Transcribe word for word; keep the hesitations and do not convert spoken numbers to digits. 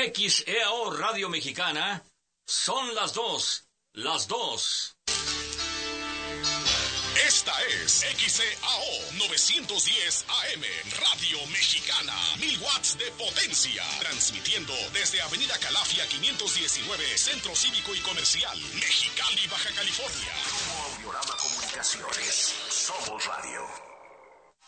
X E A O Radio Mexicana, son las dos, las dos. Esta es X E A O novecientos diez A M, Radio Mexicana, mil watts de potencia, transmitiendo desde Avenida Calafia quinientos diecinueve, Centro Cívico y Comercial, Mexicali, Baja California. Grupo Audiorama Comunicaciones, somos radio.